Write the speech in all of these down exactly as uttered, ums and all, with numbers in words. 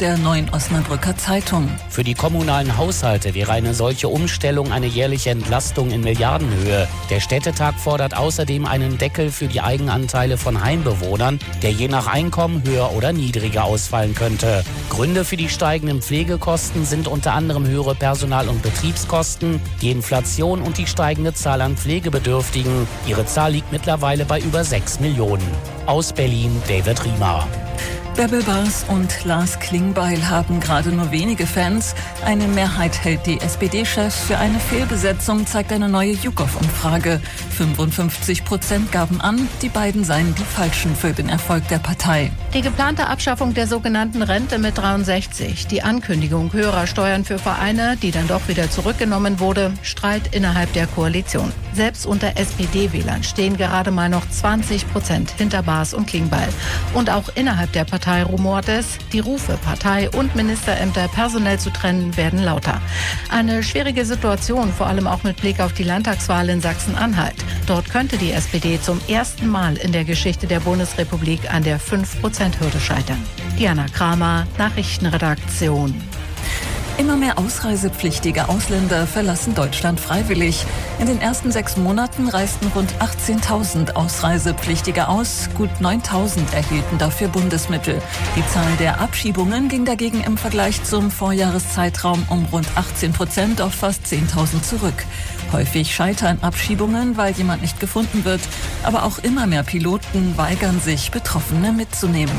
der Neuen Osnabrücker Zeitung. Für die kommunalen Haushalte wäre eine solche Umstellung eine jährliche Entlastung in Milliardenhöhe. Der Städtetag fordert außerdem einen Deckel für die Eigenanteile von Heimbewohnern, der je nach Einkommen höher oder niedriger ausfallen könnte. Gründe für die steigenden Pflegekosten sind unter anderem höhere Personal- und Betriebskosten, die Inflation und die steigende Zahl an Pflegebedürftigen. Ihre Zahl liegt mittlerweile bei über sechs Millionen. Aus Berlin, David Riemer. Bärbel Bas und Lars Klingbeil haben gerade nur wenige Fans. Eine Mehrheit hält die S P D-Chefs für eine Fehlbesetzung, zeigt eine neue YouGov-Umfrage. fünfundfünfzig Prozent gaben an, die beiden seien die Falschen für den Erfolg der Partei. Die geplante Abschaffung der sogenannten Rente mit dreiundsechzig, die Ankündigung höherer Steuern für Vereine, die dann doch wieder zurückgenommen wurde, Streit innerhalb der Koalition. Selbst unter S P D-Wählern stehen gerade mal noch zwanzig Prozent hinter Bas und Klingbeil. Und auch innerhalb der Partei rumort es, die Rufe, Partei und Ministerämter personell zu trennen, werden lauter. Eine schwierige Situation, vor allem auch mit Blick auf die Landtagswahl in Sachsen-Anhalt. Dort könnte die S P D zum ersten Mal in der Geschichte der Bundesrepublik an der fünf Prozent Hürde scheitern. Diana Kramer, Nachrichtenredaktion. Immer mehr ausreisepflichtige Ausländer verlassen Deutschland freiwillig. In den ersten sechs Monaten reisten rund achtzehntausend Ausreisepflichtige aus. Gut neuntausend erhielten dafür Bundesmittel. Die Zahl der Abschiebungen ging dagegen im Vergleich zum Vorjahreszeitraum um rund achtzehn Prozent auf fast zehntausend zurück. Häufig scheitern Abschiebungen, weil jemand nicht gefunden wird. Aber auch immer mehr Piloten weigern sich, Betroffene mitzunehmen.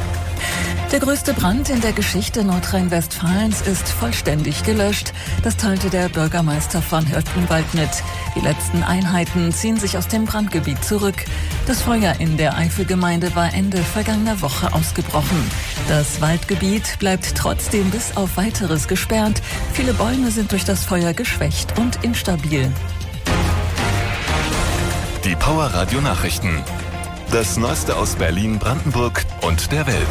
Der größte Brand in der Geschichte Nordrhein-Westfalens ist vollständig gelöscht. Das teilte der Bürgermeister von Hürtgenwald mit. Die letzten Einheiten ziehen sich aus dem Brandgebiet zurück. Das Feuer in der Eifelgemeinde war Ende vergangener Woche ausgebrochen. Das Waldgebiet bleibt trotzdem bis auf Weiteres gesperrt. Viele Bäume sind durch das Feuer geschwächt und instabil. Die Power Radio Nachrichten. Das Neueste aus Berlin, Brandenburg und der Welt.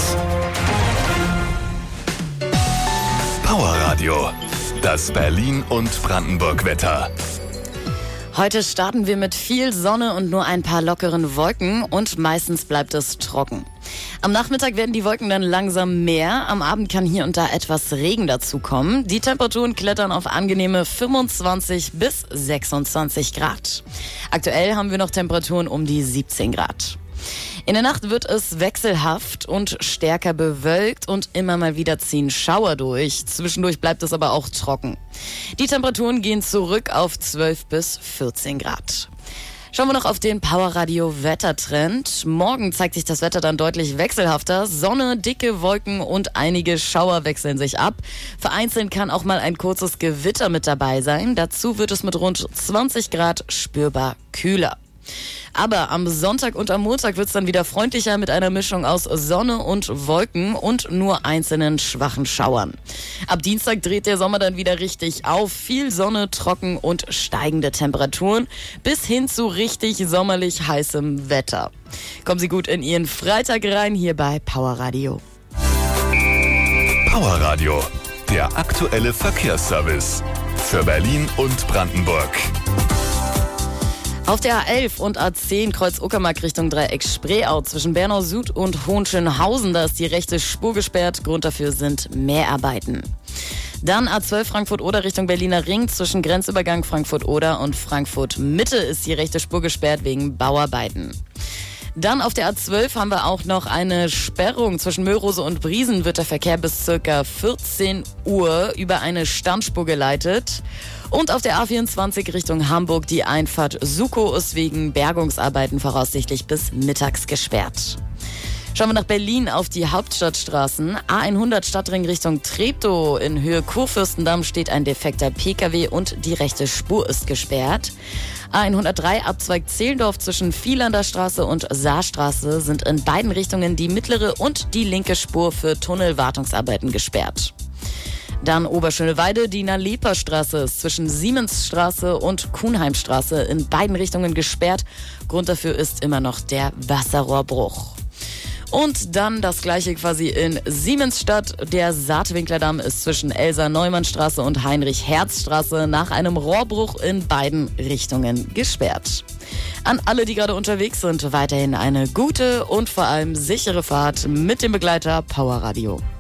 Power Radio. Das Berlin- und Brandenburg-Wetter. Heute starten wir mit viel Sonne und nur ein paar lockeren Wolken und meistens bleibt es trocken. Am Nachmittag werden die Wolken dann langsam mehr. Am Abend kann hier und da etwas Regen dazukommen. Die Temperaturen klettern auf angenehme fünfundzwanzig bis sechsundzwanzig Grad. Aktuell haben wir noch Temperaturen um die siebzehn Grad. In der Nacht wird es wechselhaft und stärker bewölkt und immer mal wieder ziehen Schauer durch. Zwischendurch bleibt es aber auch trocken. Die Temperaturen gehen zurück auf zwölf bis vierzehn Grad. Schauen wir noch auf den Powerradio-Wettertrend. Morgen zeigt sich das Wetter dann deutlich wechselhafter. Sonne, dicke Wolken und einige Schauer wechseln sich ab. Vereinzelt kann auch mal ein kurzes Gewitter mit dabei sein. Dazu wird es mit rund zwanzig Grad spürbar kühler. Aber am Sonntag und am Montag wird es dann wieder freundlicher mit einer Mischung aus Sonne und Wolken und nur einzelnen schwachen Schauern. Ab Dienstag dreht der Sommer dann wieder richtig auf. Viel Sonne, trocken und steigende Temperaturen bis hin zu richtig sommerlich heißem Wetter. Kommen Sie gut in Ihren Freitag rein hier bei Power Radio. Power Radio, der aktuelle Verkehrsservice für Berlin und Brandenburg. Auf der A elf und A zehn Kreuz-Uckermark Richtung Dreieck Spreeau zwischen Bernau Süd und Hohenschönhausen, da ist die rechte Spur gesperrt. Grund dafür sind Mehrarbeiten. Dann A zwölf Frankfurt-Oder Richtung Berliner Ring zwischen Grenzübergang Frankfurt-Oder und Frankfurt-Mitte ist die rechte Spur gesperrt wegen Bauarbeiten. Dann auf der A zwölf haben wir auch noch eine Sperrung. Zwischen Möhrose und Briesen wird der Verkehr bis circa vierzehn Uhr über eine Standspur geleitet. Und auf der A vierundzwanzig Richtung Hamburg die Einfahrt Sukow ist wegen Bergungsarbeiten voraussichtlich bis mittags gesperrt. Schauen wir nach Berlin auf die Hauptstadtstraßen. A hundert Stadtring Richtung Treptow. In Höhe Kurfürstendamm steht ein defekter Pkw und die rechte Spur ist gesperrt. A hundertdrei Abzweig Zehlendorf zwischen Vielander Straße und Saarstraße sind in beiden Richtungen die mittlere und die linke Spur für Tunnelwartungsarbeiten gesperrt. Dann Oberschöneweide, die Nalepa-Straße ist zwischen Siemensstraße und Kuhnheimstraße in beiden Richtungen gesperrt. Grund dafür ist immer noch der Wasserrohrbruch. Und dann das gleiche quasi in Siemensstadt. Der Saatwinklerdamm ist zwischen Elsa-Neumann-Straße und Heinrich-Herz-Straße nach einem Rohrbruch in beiden Richtungen gesperrt. An alle, die gerade unterwegs sind, weiterhin eine gute und vor allem sichere Fahrt mit dem Begleiter Power Radio.